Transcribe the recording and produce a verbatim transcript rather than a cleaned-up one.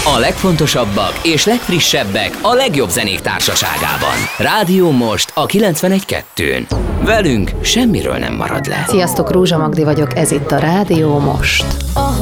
A legfontosabbak és legfrissebbek a legjobb zenék társaságában. Rádió Most a kilencvenegy kettőn. Velünk semmiről nem marad le. Sziasztok, Rózsa Magdi vagyok, ez itt a Rádió Most.